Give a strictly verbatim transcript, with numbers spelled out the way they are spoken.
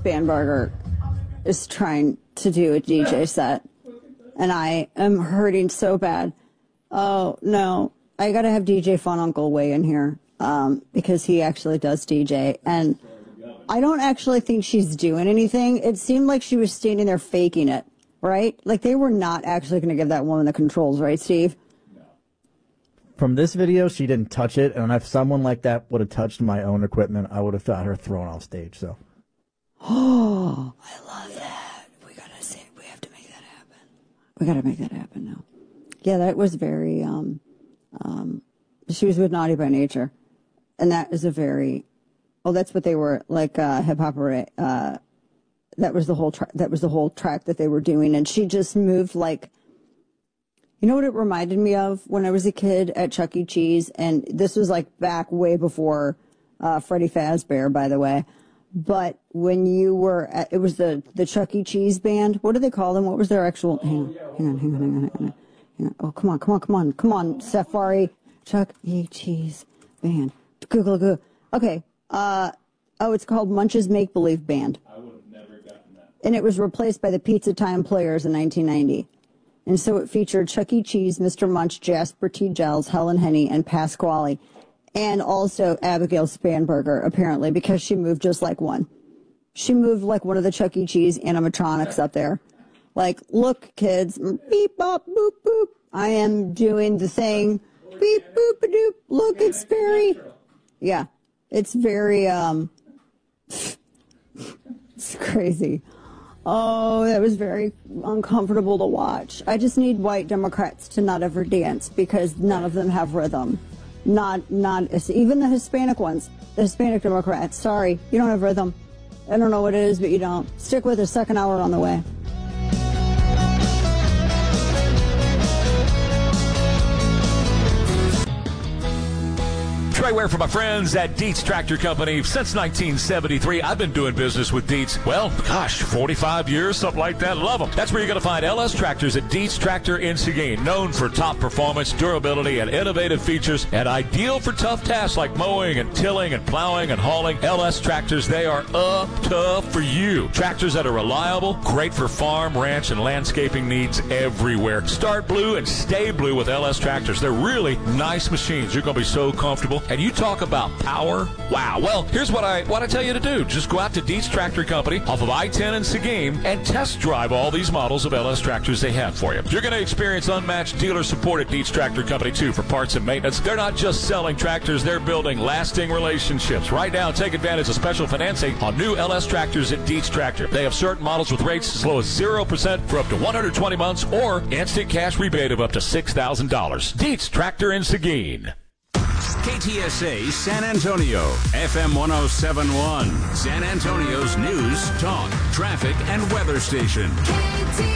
Spanberger is trying to do a D J set, and I am hurting so bad. Oh, no. I got to have D J Fun Uncle weigh in here, um, because he actually does D J, and I don't actually think she's doing anything. It seemed like she was standing there faking it, right? Like, they were not actually going to give that woman the controls, right, Steve? From this video, she didn't touch it, and if someone like that would have touched my own equipment, I would have got her thrown off stage, so. Oh, I love that. We gotta say, we have to make that happen. We gotta make that happen now. Yeah, that was very, um, um, she was with Naughty by Nature. And that is a very, oh, that's what they were, like, uh, hip hop, uh, that was the whole, tra- that was the whole track that they were doing. And she just moved like, you know what it reminded me of when I was a kid at Chuck E. Cheese? And this was like back way before, uh, Freddy Fazbear, by the way. But when you were at, it was the, the Chuck E. Cheese band. What do they call them? What was their actual, hang on, hang on, hang on, hang on, hang on. Hang on. Oh, come on, come on, come on, come on, Safari, Chuck E. Cheese band. Google, Google. Okay, uh, oh, it's called Munch's Make Believe Band. I would have never gotten that. And it was replaced by the Pizza Time Players in nineteen ninety. And so it featured Chuck E. Cheese, Mister Munch, Jasper T. Giles, Helen Henny, and Pasquale. And also Abigail Spanberger, apparently, because she moved just like one. She moved like one of the Chuck E. Cheese animatronics up there. Like, look, kids, beep, bop, boop, boop. I am doing the thing. Beep, boop, a doop. Look, it's very, yeah, it's very, um, it's crazy. Oh, that was very uncomfortable to watch. I just need white Democrats to not ever dance because none of them have rhythm. Not, not, even the Hispanic ones, the Hispanic Democrats. Sorry, you don't have rhythm. I don't know what it is, but you don't. Stick with the second hour on the way. Trey Ware for my friends at Dietz Tractor Company. Since nineteen seventy-three, I've been doing business with Dietz. Well, gosh, forty-five years, something like that. Love them. That's where you're going to find L S Tractors at Dietz Tractor in Seguin. Known for top performance, durability, and innovative features, and ideal for tough tasks like mowing and tilling and plowing and hauling. L S Tractors, they are up tough for you. Tractors that are reliable, great for farm, ranch, and landscaping needs everywhere. Start blue and stay blue with L S Tractors. They're really nice machines. You're going to be so comfortable. And you talk about power. Wow. Well, here's what I what I tell you to do. Just go out to Dietz Tractor Company off of I ten in Seguin and test drive all these models of L S Tractors they have for you. You're going to experience unmatched dealer support at Dietz Tractor Company, too, for parts and maintenance. They're not just selling tractors. They're building lasting relationships. Right now, take advantage of special financing on new L S Tractors at Dietz Tractor. They have certain models with rates as low as zero percent for up to one hundred twenty months or instant cash rebate of up to six thousand dollars. Dietz Tractor in Seguin. K T S A San Antonio, F M one oh seven point one, San Antonio's news, talk, traffic, and weather station. K T